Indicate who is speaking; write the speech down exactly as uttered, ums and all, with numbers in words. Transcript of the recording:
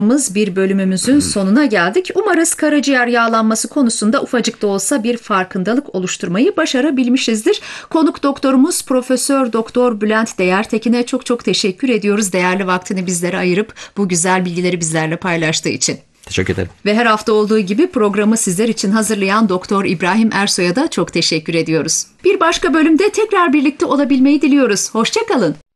Speaker 1: Bir bölümümüzün sonuna geldik. Umarız karaciğer yağlanması konusunda ufacık da olsa bir farkındalık oluşturmayı başarabilmişizdir. Konuk doktorumuz Profesör Doktor Bülent Değertekin'e çok çok teşekkür ediyoruz. Değerli vaktini bizlere ayırıp bu güzel bilgileri bizlerle paylaştığı için.
Speaker 2: Teşekkür ederim.
Speaker 1: Ve her hafta olduğu gibi programı sizler için hazırlayan Doktor İbrahim Ersoy'a da çok teşekkür ediyoruz. Bir başka bölümde tekrar birlikte olabilmeyi diliyoruz. Hoşça kalın.